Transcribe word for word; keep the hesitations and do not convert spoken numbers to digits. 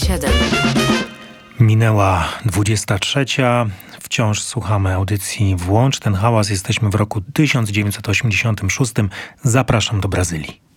siedem. Minęła dwudziesta trzecia. Wciąż słuchamy audycji Włącz ten hałas. Jesteśmy w roku tysiąc dziewięćset osiemdziesiątym szóstym. Zapraszam do Brazylii.